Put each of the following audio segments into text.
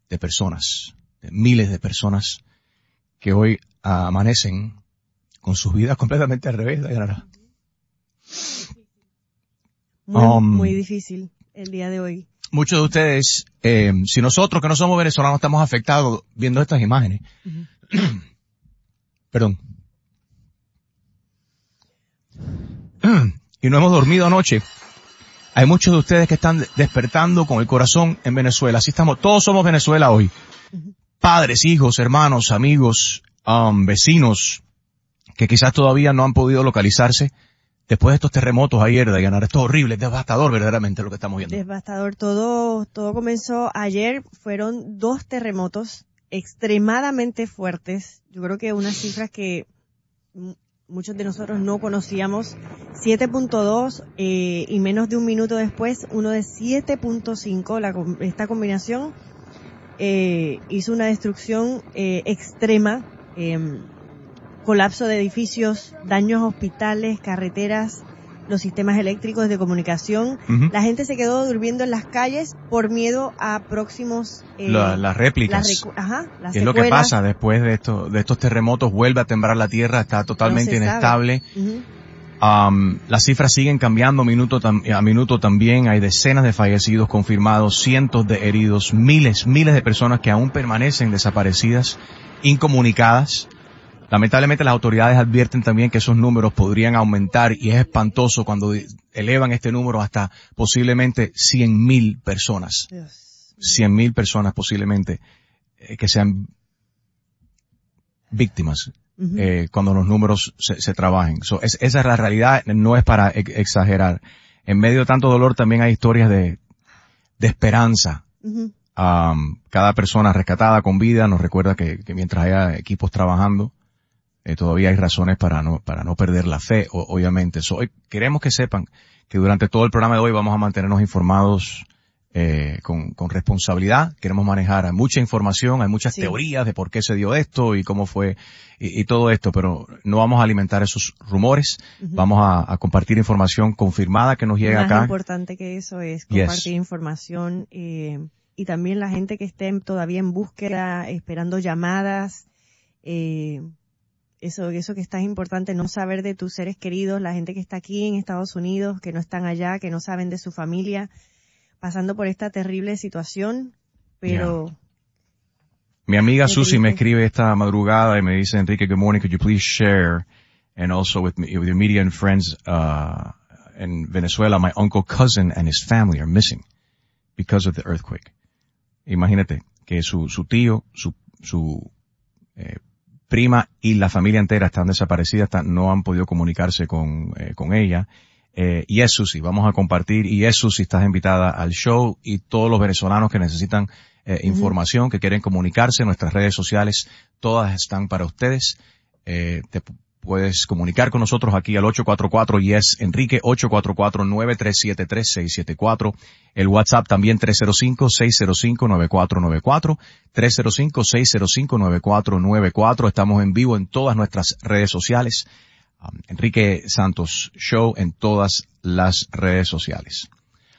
de personas, de miles de personas que hoy amanecen con sus vidas completamente al revés, Dayanara. Muy difícil el día de hoy. Muchos de ustedes, si nosotros que no somos venezolanos estamos afectados viendo estas imágenes, perdón, y no hemos dormido anoche, hay muchos de ustedes que están despertando con el corazón en Venezuela. Así estamos, todos somos Venezuela hoy. Padres, hijos, hermanos, amigos, vecinos, que quizás todavía no han podido localizarse después de estos terremotos ayer, Dayanara. Esto es horrible, es devastador verdaderamente lo que estamos viendo. Devastador, todo comenzó ayer, fueron 2 terremotos extremadamente fuertes. Yo creo que unas cifras que muchos de nosotros no conocíamos, 7.2 y menos de un minuto después uno de 7.5. Esta combinación hizo una destrucción extrema, colapso de edificios, daños a hospitales, carreteras, los sistemas eléctricos de comunicación. La gente se quedó durmiendo en las calles por miedo a próximos las réplicas. Las es lo que pasa después de estos terremotos, vuelve a temblar la tierra, está totalmente inestable. Las cifras siguen cambiando minuto a minuto también. Hay decenas de fallecidos confirmados, cientos de heridos, miles de personas que aún permanecen desaparecidas, incomunicadas. Lamentablemente las autoridades advierten también que esos números podrían aumentar y es espantoso cuando elevan este número hasta posiblemente 100,000 personas. 100,000 personas posiblemente que sean víctimas cuando los números se trabajen. Esa es la realidad, no es para exagerar. En medio de tanto dolor también hay historias de esperanza. Cada persona rescatada con vida nos recuerda que mientras haya equipos trabajando, todavía hay razones para no perder la fe, obviamente. Hoy queremos que sepan que durante todo el programa de hoy vamos a mantenernos informados con responsabilidad. Queremos manejar mucha información, hay muchas teorías de por qué se dio esto y cómo fue y todo esto, pero no vamos a alimentar esos rumores. Vamos a compartir información confirmada que nos llega acá. Más importante que eso es compartir información y también la gente que esté todavía en búsqueda, esperando llamadas. Eso que está importante, no saber de tus seres queridos, la gente que está aquí en Estados Unidos, que no están allá, que no saben de su familia, pasando por esta terrible situación, pero... Mi amiga Susie me escribe esta madrugada y me dice, Enrique, good morning, could you please share, and also with your media and friends, in Venezuela, my uncle, cousin, and his family are missing because of the earthquake. Imagínate que su tío, su prima y la familia entera están desaparecidas, no han podido comunicarse con ella. Y es Susi, vamos a compartir, y es Susi, estás invitada al show, y todos los venezolanos que necesitan información, que quieren comunicarse, nuestras redes sociales, todas están para ustedes. Te puedes comunicar con nosotros aquí al 844-YES-ENRIQUE, 844-937-3674, el WhatsApp también 305-605-9494, 305-605-9494, estamos en vivo en todas nuestras redes sociales, Enrique Santos Show en todas las redes sociales.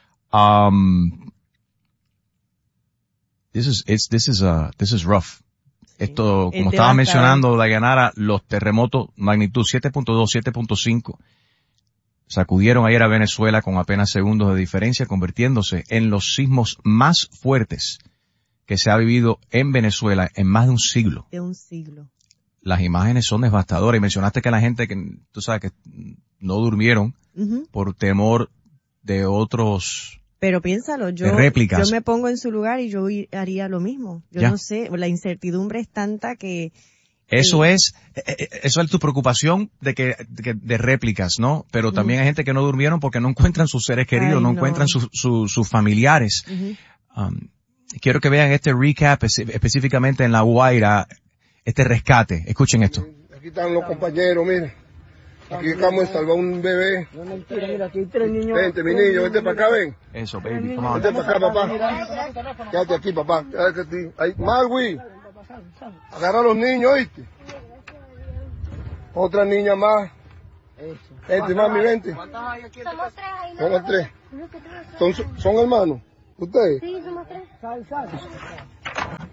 This is rough. Esto, como estaba mencionando Dayanara, los terremotos magnitud 7.2, 7.5 sacudieron ayer a Venezuela con apenas segundos de diferencia, convirtiéndose en los sismos más fuertes que se ha vivido en Venezuela en más de un siglo. Las imágenes son devastadoras. Y mencionaste que la gente que, tú sabes, que no durmieron por temor de otros... Pero piénsalo, yo me pongo en su lugar y yo haría lo mismo. Yo no sé, la incertidumbre es tanta que... Eso es tu preocupación de réplicas, ¿no? Pero también hay gente que no durmieron porque no encuentran sus seres queridos, no encuentran sus familiares. Quiero que vean este recap específicamente en La Guaira, este rescate. Escuchen esto. Aquí están los compañeros, miren. Aquí acabamos de salvar un bebé. No mentira, mira, aquí hay 3 niños. Vente, mi niño, vente para acá, ven. Eso, baby, come on. Vente para acá, papá. Quédate aquí, papá. Quédate aquí. Ahí, Marwi. Agarra a los niños, ¿oíste? Otra niña más. Vente, mami, vente. Somos 3. ¿Son hermanos? ¿Ustedes? Sí, somos 3.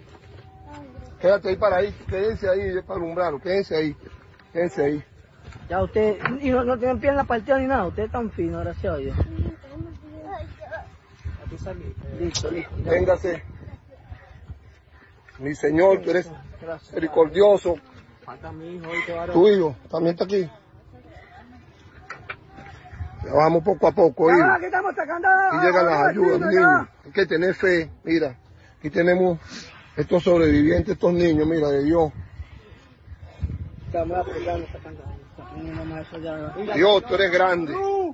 Quédate ahí para ahí, quédense ahí para alumbrarlo, quédense ahí. Ya usted, y no tienen pierna partida ni nada, usted es tan fino, gracias a Dios. Listo. Véngase. Mi Señor, tú eres misericordioso. Tu hijo también está aquí. Ya vamos poco a poco, hijo. Aquí llegan las ayudas, niños. Hay que tener fe. Mira, aquí tenemos estos sobrevivientes, estos niños, mira, de Dios. Dios, tú eres grande.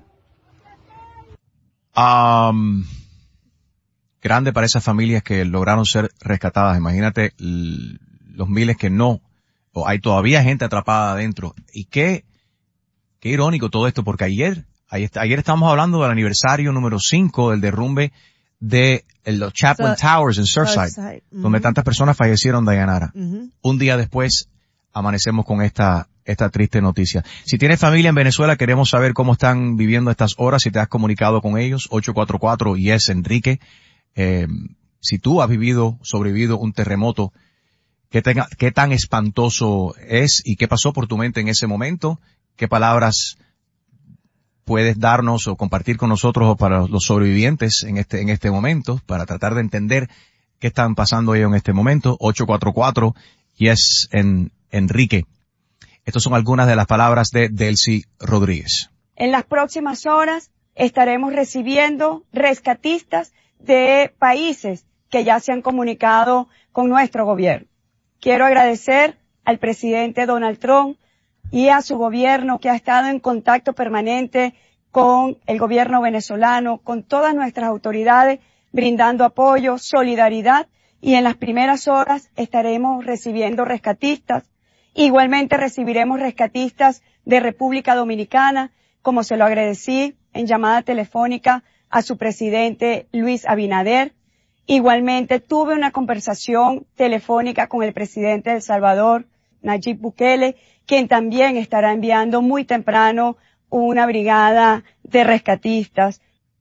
Grande para esas familias que lograron ser rescatadas. Imagínate los miles que no, o hay todavía gente atrapada adentro. Y qué irónico todo esto, porque ayer estábamos hablando del aniversario número 5 del derrumbe de los Chaplin Towers en Surfside, donde tantas personas fallecieron, Dayanara. Un día después amanecemos con esta triste noticia. Si tienes familia en Venezuela, queremos saber cómo están viviendo estas horas, si te has comunicado con ellos, 844-YES Enrique. Si tú has sobrevivido un terremoto, qué tan espantoso es y qué pasó por tu mente en ese momento, qué palabras puedes darnos o compartir con nosotros o para los sobrevivientes en este momento, para tratar de entender qué están pasando ellos en este momento. 844-YES Enrique. Estas son algunas de las palabras de Delcy Rodríguez. En las próximas horas estaremos recibiendo rescatistas de países que ya se han comunicado con nuestro gobierno. Quiero agradecer al presidente Donald Trump y a su gobierno, que ha estado en contacto permanente con el gobierno venezolano, con todas nuestras autoridades, brindando apoyo, solidaridad, y en las primeras horas estaremos recibiendo rescatistas. Igualmente recibiremos rescatistas de República Dominicana, como se lo agradecí en llamada telefónica a su presidente Luis Abinader. Igualmente tuve una conversación telefónica con el presidente de El Salvador, Nayib Bukele, quien también estará enviando muy temprano una brigada de rescatistas.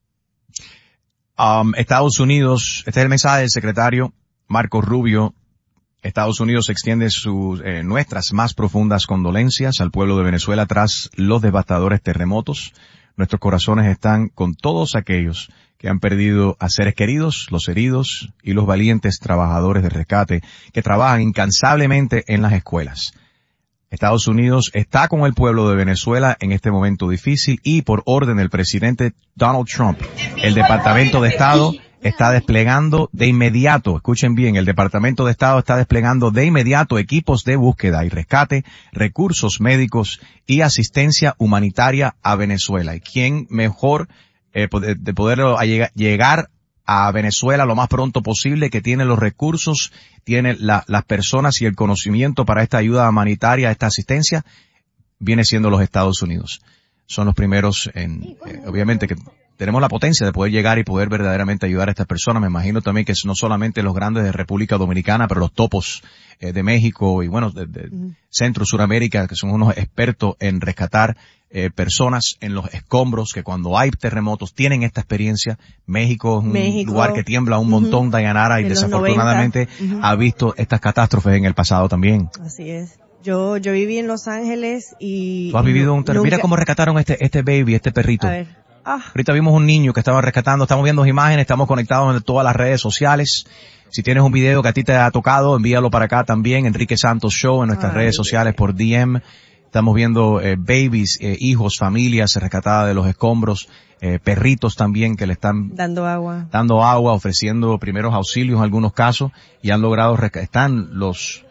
Estados Unidos, este es el mensaje del secretario Marco Rubio. Estados Unidos extiende nuestras más profundas condolencias al pueblo de Venezuela tras los devastadores terremotos. Nuestros corazones están con todos aquellos que han perdido a seres queridos, los heridos y los valientes trabajadores de rescate que trabajan incansablemente en las escuelas. Estados Unidos está con el pueblo de Venezuela en este momento difícil y por orden del presidente Donald Trump, el Departamento de Estado está desplegando de inmediato, escuchen bien, el Departamento de Estado está desplegando de inmediato equipos de búsqueda y rescate, recursos médicos y asistencia humanitaria a Venezuela. ¿Y quién mejor de poder llegar a Venezuela lo más pronto posible, que tiene los recursos, tiene las personas y el conocimiento para esta ayuda humanitaria, esta asistencia? Viene siendo los Estados Unidos. Son los primeros obviamente que tenemos la potencia de poder llegar y poder verdaderamente ayudar a estas personas. Me imagino también que no solamente los grandes de República Dominicana, pero los topos de México y bueno, de Centro, Suramérica, que son unos expertos en rescatar personas en los escombros, que cuando hay terremotos tienen esta experiencia. México es un lugar que tiembla un montón, Dayanara, y desafortunadamente ha visto estas catástrofes en el pasado también. Así es. Yo viví en Los Ángeles y... Tú has vivido un terremoto. Mira cómo rescataron este baby, este perrito. A ver. Ahorita vimos un niño que estaba rescatando, estamos viendo imágenes, estamos conectados en todas las redes sociales. Si tienes un video que a ti te ha tocado, envíalo para acá también, Enrique Santos Show, en nuestras redes sociales por DM. Estamos viendo babies, hijos, familias rescatadas de los escombros, perritos también que le están dando agua, ofreciendo primeros auxilios en algunos casos, y han logrado, están los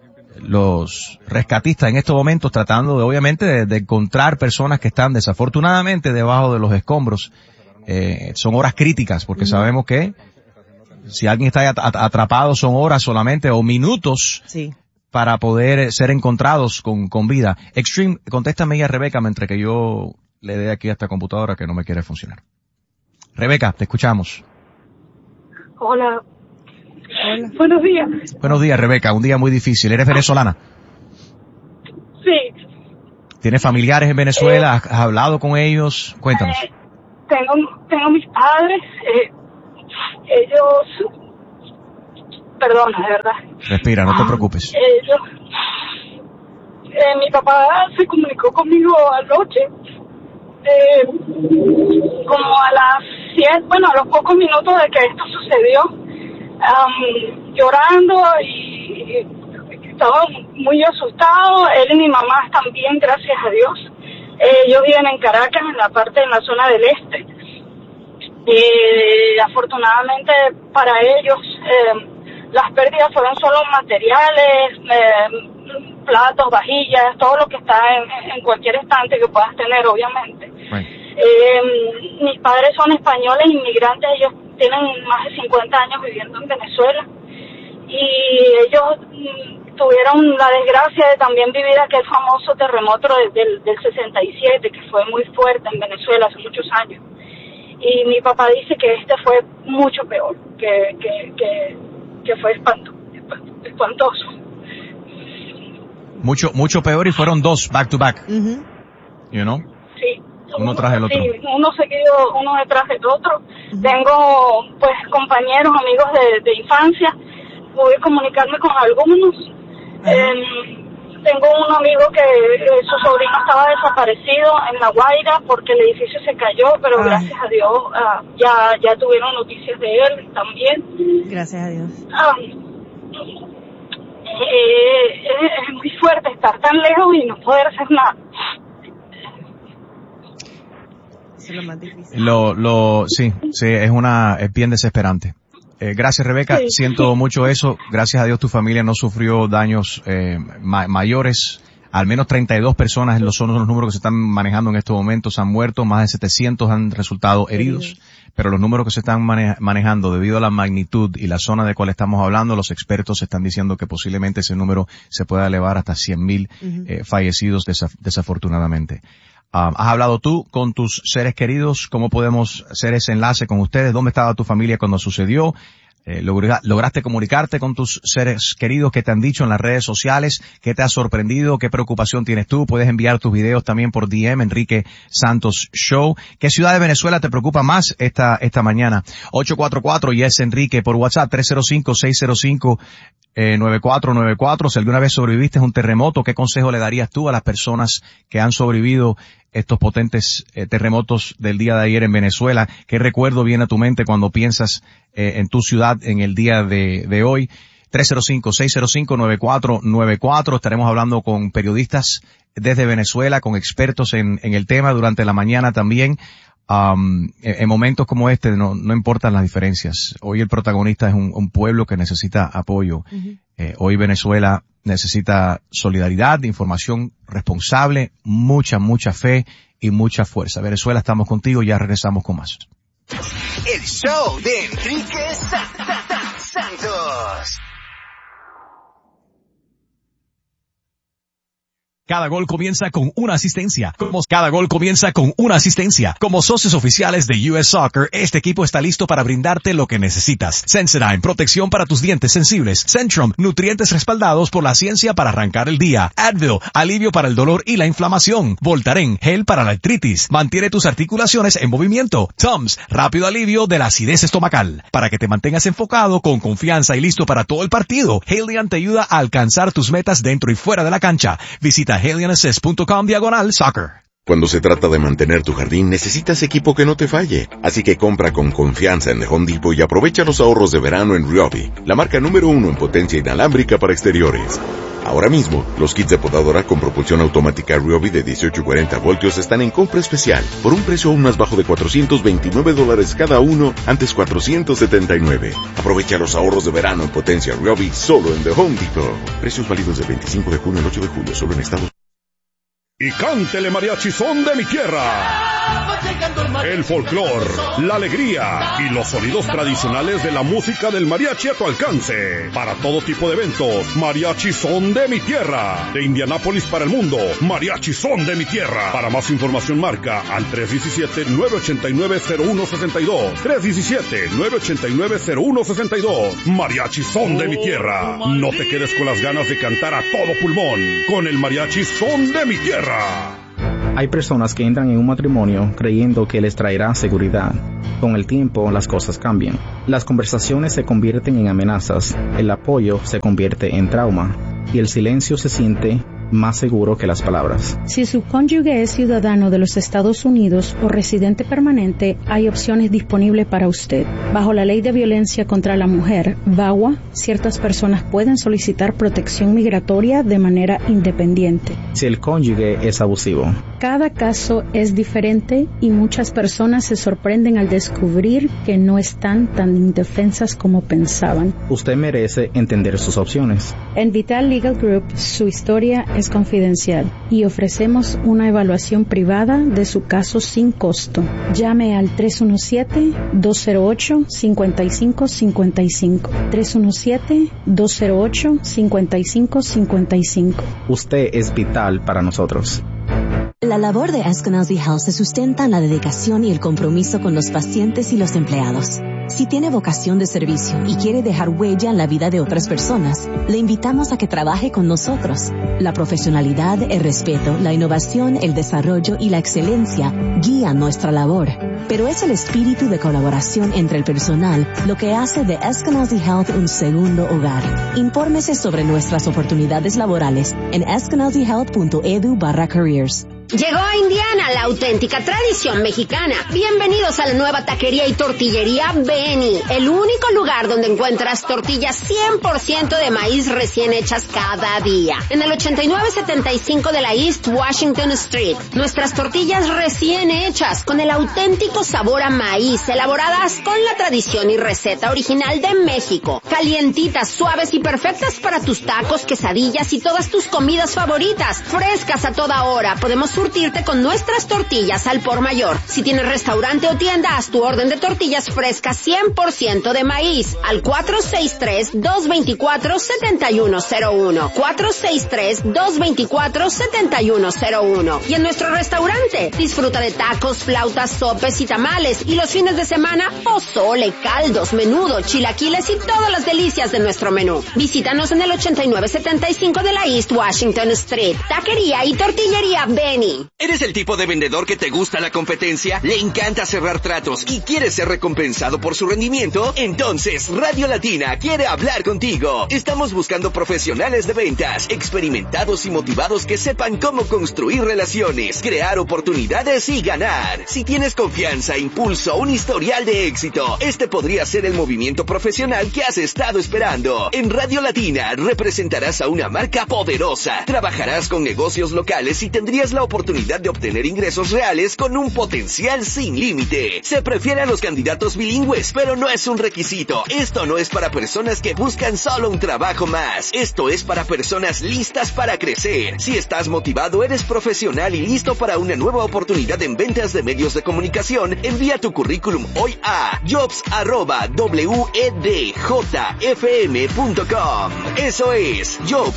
rescatistas en estos momentos tratando de, obviamente, de encontrar personas que están desafortunadamente debajo de los escombros. Son horas críticas porque sabemos que si alguien está atrapado son horas solamente o minutos para poder ser encontrados con vida. Extreme, contéstame ya, Rebeca, mientras que yo le dé aquí a esta computadora que no me quiere funcionar. Rebeca, te escuchamos. Hola. Buenos días. Buenos días, Rebeca. Un día muy difícil. ¿Eres venezolana? Sí. ¿Tienes familiares en Venezuela? ¿Has hablado con ellos? Cuéntanos. Tengo mis padres. Ellos perdona, de verdad. Respira, no te preocupes. Mi papá se comunicó conmigo anoche, como a las 7, bueno, a los pocos minutos de que esto sucedió, llorando y estaba muy asustado. Él y mi mamá también, gracias a Dios. Ellos viven en Caracas, en la zona del este. Afortunadamente para ellos, las pérdidas fueron solo materiales, platos, vajillas, todo lo que está en cualquier estante que puedas tener, obviamente. Right. Mis padres son españoles, inmigrantes, ellos tienen más de 50 años viviendo en Venezuela, y ellos tuvieron la desgracia de también vivir aquel famoso terremoto del 67, que fue muy fuerte en Venezuela hace muchos años. Y mi papá dice que este fue mucho peor, que fue espantoso. Mucho peor, y fueron dos back to back. Uh-huh. You know? Sí. Uno tras el otro. Sí, uno seguido, uno detrás del otro. Uh-huh. Tengo, pues, compañeros, amigos de infancia. Pude comunicarme con algunos. Uh-huh. Tengo un amigo que su sobrino estaba desaparecido en La Guaira porque el edificio se cayó, pero gracias a Dios ya tuvieron noticias de él también. Gracias a Dios. Es muy fuerte estar tan lejos y no poder hacer nada. Eso es lo más difícil. Sí, es bien desesperante. Gracias, Rebeca. Sí. Siento mucho eso. Gracias a Dios tu familia no sufrió daños mayores. Al menos 32 personas son los números que se están manejando en estos momentos. Han muerto, más de 700 han resultado heridos. Pero los números que se están manejando debido a la magnitud y la zona de cual estamos hablando, los expertos están diciendo que posiblemente ese número se pueda elevar hasta 100,000 fallecidos desafortunadamente. ¿Has hablado tú con tus seres queridos? ¿Cómo podemos hacer ese enlace con ustedes? ¿Dónde estaba tu familia cuando sucedió? ¿Lograste comunicarte con tus seres queridos? ¿Qué te han dicho en las redes sociales? ¿Qué te ha sorprendido? ¿Qué preocupación tienes tú? Puedes enviar tus videos también por DM, Enrique Santos Show. ¿Qué ciudad de Venezuela te preocupa más esta mañana? 844 y es Enrique por WhatsApp 305-605-9494. Si alguna vez sobreviviste a un terremoto, ¿qué consejo le darías tú a las personas que han sobrevivido estos potentes terremotos del día de ayer en Venezuela? ¿Qué recuerdo viene a tu mente cuando piensas en tu ciudad en el día de hoy? 305-605-9494. Estaremos hablando con periodistas desde Venezuela, con expertos en el tema durante la mañana también. En momentos como este no importan las diferencias. Hoy el protagonista es un pueblo que necesita apoyo. Uh-huh. Hoy Venezuela necesita solidaridad, información responsable, mucha fe y mucha fuerza. Venezuela, estamos contigo, ya regresamos con más. El show de Enrique Santos. Cada gol comienza con una asistencia. Como socios oficiales de US Soccer, este equipo está listo para brindarte lo que necesitas. Sensodyne, protección para tus dientes sensibles. Centrum, nutrientes respaldados por la ciencia para arrancar el día. Advil, alivio para el dolor y la inflamación. Voltaren, gel para la artritis. Mantiene tus articulaciones en movimiento. Tums, rápido alivio de la acidez estomacal. Para que te mantengas enfocado, con confianza y listo para todo el partido, Halion te ayuda a alcanzar tus metas dentro y fuera de la cancha. Visita HalionAssist.com/soccer. Cuando se trata de mantener tu jardín, necesitas equipo que no te falle. Así que compra con confianza en The Home Depot y aprovecha los ahorros de verano en Ryobi, la marca número 1 en potencia inalámbrica para exteriores. Ahora mismo, los kits de podadora con propulsión automática Ryobi de 18 y 40 voltios están en compra especial, por un precio aún más bajo de $429 cada uno, antes $479. Aprovecha los ahorros de verano en potencia Ryobi solo en The Home Depot. Precios válidos del 25 de junio al 8 de julio, solo en Estados Unidos. Y cántele mariachi son de mi tierra. El folclor, la alegría y los sonidos tradicionales de la música del mariachi a tu alcance. Para todo tipo de eventos, mariachi son de mi tierra. De Indianápolis para el mundo, mariachi son de mi tierra. Para más información marca al 317-989-0162. 317-989-0162. Mariachi son de mi tierra. No te quedes con las ganas de cantar a todo pulmón con el mariachi son de mi tierra. Hay personas que entran en un matrimonio creyendo que les traerá seguridad. Con el tiempo, las cosas cambian. Las conversaciones se convierten en amenazas, el apoyo se convierte en trauma, y el silencio se siente más seguro que las palabras. Si su cónyuge es ciudadano de los Estados Unidos o residente permanente, hay opciones disponibles para usted. Bajo la Ley de Violencia contra la Mujer, VAWA, ciertas personas pueden solicitar protección migratoria de manera independiente. Si el cónyuge es abusivo. Cada caso es diferente y muchas personas se sorprenden al descubrir que no están tan indefensas como pensaban. Usted merece entender sus opciones. En Vital Legal Group, su historia es confidencial y ofrecemos una evaluación privada de su caso sin costo. Llame al 317-208-5555. 317-208-5555. Usted es vital para nosotros. La labor de Eskenazi Health se sustenta en la dedicación y el compromiso con los pacientes y los empleados. Si tiene vocación de servicio y quiere dejar huella en la vida de otras personas, le invitamos a que trabaje con nosotros. La profesionalidad, el respeto, la innovación, el desarrollo y la excelencia guían nuestra labor. Pero es el espíritu de colaboración entre el personal lo que hace de Eskenazi Health un segundo hogar. Infórmese sobre nuestras oportunidades laborales en eskenazihealth.edu/careers. Llegó a Indiana la auténtica tradición mexicana. Bienvenidos a la nueva taquería y tortillería Benny, el único lugar donde encuentras tortillas 100% de maíz recién hechas cada día. En el 8975 de la East Washington Street, nuestras tortillas recién hechas con el auténtico sabor a maíz, elaboradas con la tradición y receta original de México. Calientitas, suaves y perfectas para tus tacos, quesadillas y todas tus comidas favoritas. Frescas a toda hora. Podemos surtirte con nuestras tortillas al por mayor. Si tienes restaurante o tienda, haz tu orden de tortillas frescas 100% de maíz al 463-224-7101. 463-224-7101. Y en nuestro restaurante, disfruta de tacos, flautas, sopes y tamales. Y los fines de semana, pozole, caldos, menudo, chilaquiles y todas las delicias de nuestro menú. Visítanos en el 8975 de la East Washington Street. Taquería y tortillería Benny. ¿Eres el tipo de vendedor que te gusta la competencia? ¿Le encanta cerrar tratos y quieres ser recompensado por su rendimiento? Entonces, Radio Latina quiere hablar contigo. Estamos buscando profesionales de ventas, experimentados y motivados que sepan cómo construir relaciones, crear oportunidades y ganar. Si tienes confianza, impulso, un historial de éxito, este podría ser el movimiento profesional que has estado esperando. En Radio Latina representarás a una marca poderosa, trabajarás con negocios locales y tendrías la oportunidad de obtener ingresos reales con un potencial sin límite. Se prefiere a los candidatos bilingües, pero no es un requisito. Esto no es para personas que buscan solo un trabajo más. Esto es para personas listas para crecer. Si estás motivado, eres profesional y listo para una nueva oportunidad en ventas de medios de comunicación, envía tu currículum hoy a jobs@wedjfm.com. Eso es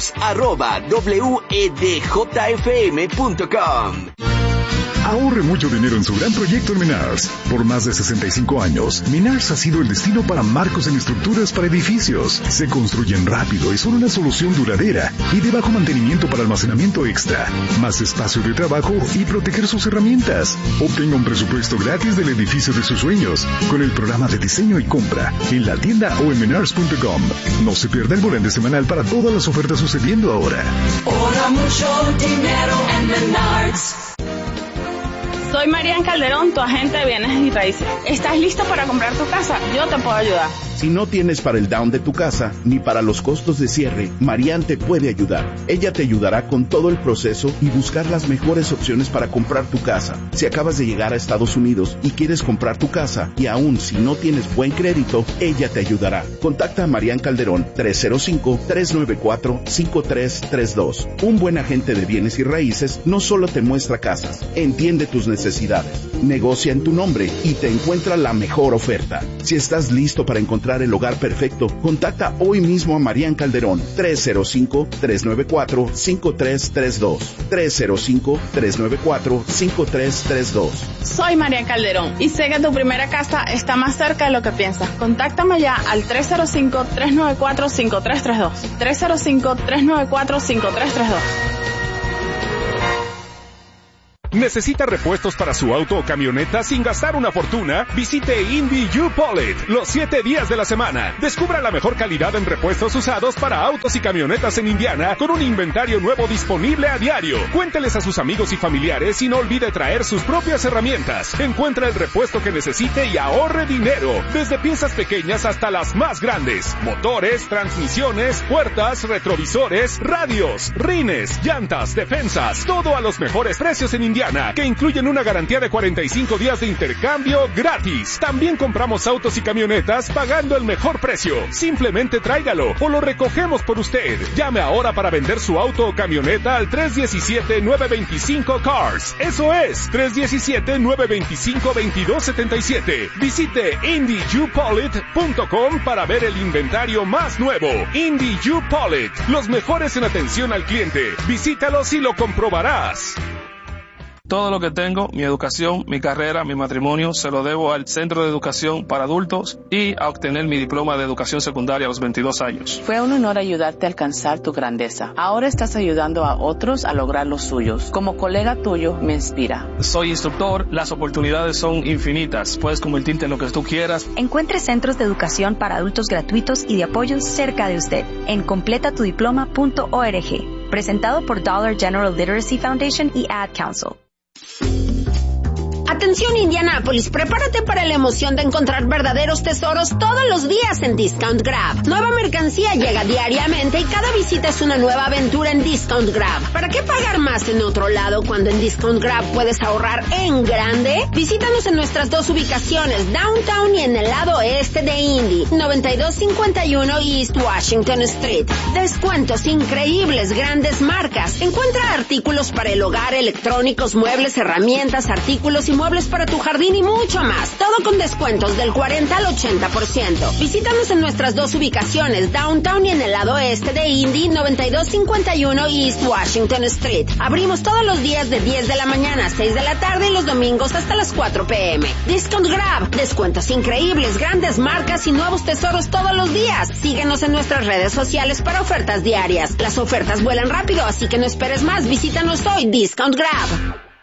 jobs@wedjfm.com. Ahorre mucho dinero en su gran proyecto en Menards. Por más de 65 años, Menards ha sido el destino para marcos en estructuras para edificios. Se construyen rápido y son una solución duradera y de bajo mantenimiento para almacenamiento extra, más espacio de trabajo y proteger sus herramientas. Obtenga un presupuesto gratis del edificio de sus sueños con el programa de diseño y compra en la tienda o en menards.com. No se pierda el volante semanal para todas las ofertas sucediendo ahora. Ahora mucho dinero en Menards. Soy Marian Calderón, tu agente de bienes y raíces. ¿Estás listo para comprar tu casa? Yo te puedo ayudar. Si no tienes para el down de tu casa, ni para los costos de cierre, Marian te puede ayudar. Ella te ayudará con todo el proceso y buscar las mejores opciones para comprar tu casa. Si acabas de llegar a Estados Unidos y quieres comprar tu casa, y aún si no tienes buen crédito, ella te ayudará. Contacta a Marian Calderón, 305-394-5332. Un buen agente de bienes y raíces no solo te muestra casas, entiende tus necesidades, negocia en tu nombre y te encuentra la mejor oferta. Si estás listo para encontrar el hogar perfecto, contacta hoy mismo a Marian Calderón, 305-394-5332. 305-394-5332. Soy Marian Calderón y sé que tu primera casa está más cerca de lo que piensas. Contáctame ya al 305-394-5332. 305-394-5332. ¿Necesita repuestos para su auto o camioneta sin gastar una fortuna? Visite Indy U-Polite los 7 días de la semana. Descubra la mejor calidad en repuestos usados para autos y camionetas en Indiana con un inventario nuevo disponible a diario. Cuénteles a sus amigos y familiares y no olvide traer sus propias herramientas. Encuentra el repuesto que necesite y ahorre dinero. Desde piezas pequeñas hasta las más grandes. Motores, transmisiones, puertas, retrovisores, radios, rines, llantas, defensas. Todo a los mejores precios en Indiana, que incluyen una garantía de 45 días de intercambio gratis. También compramos autos y camionetas pagando el mejor precio. Simplemente tráigalo o lo recogemos por usted. Llame ahora para vender su auto o camioneta al 317-925-CARS. Eso es, 317-925-2277. Visite IndyUPolite.com para ver el inventario más nuevo. Indy U-Polite, los mejores en atención al cliente. Visítalos y lo comprobarás. Todo lo que tengo, mi educación, mi carrera, mi matrimonio, se lo debo al Centro de Educación para Adultos y a obtener mi diploma de educación secundaria a los 22 años. Fue un honor ayudarte a alcanzar tu grandeza. Ahora estás ayudando a otros a lograr los suyos. Como colega tuyo, me inspira. Soy instructor, las oportunidades son infinitas. Puedes convertirte en lo que tú quieras. Encuentre centros de educación para adultos gratuitos y de apoyo cerca de usted en completatudiploma.org. Presentado por Dollar General Literacy Foundation y Ad Council. Atención Indianápolis, prepárate para la emoción de encontrar verdaderos tesoros todos los días en Discount Grab. Nueva mercancía llega diariamente y cada visita es una nueva aventura en Discount Grab. ¿Para qué pagar más en otro lado cuando en Discount Grab puedes ahorrar en grande? Visítanos en nuestras dos ubicaciones, Downtown y en el lado oeste de Indy, 9251 East Washington Street. Descuentos increíbles, grandes marcas. Encuentra artículos para el hogar, electrónicos, muebles, herramientas, artículos y muebles para tu jardín y mucho más. Todo con descuentos del 40 al 80%. Visítanos en nuestras dos ubicaciones, Downtown y en el lado este de Indy, 9251 East Washington Street. Abrimos todos los días de 10 de la mañana a 6 de la tarde y los domingos hasta las 4 p.m. Discount Grab. Descuentos increíbles, grandes marcas y nuevos tesoros todos los días. Síguenos en nuestras redes sociales para ofertas diarias. Las ofertas vuelan rápido, así que no esperes más. Visítanos hoy, Discount Grab.